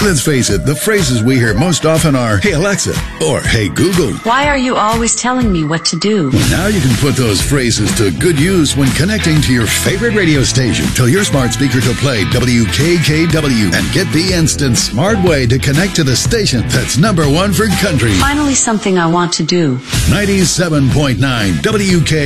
Let's face it, the phrases we hear most often are, "Hey Alexa," or "Hey Google." Why are you always telling me what to do? Now you can put those phrases to good use when connecting to your favorite radio station. Tell your smart speaker to play WKKW and get the instant smart way to connect to the station that's #1 for country. Finally something I want to do. 97.9 WK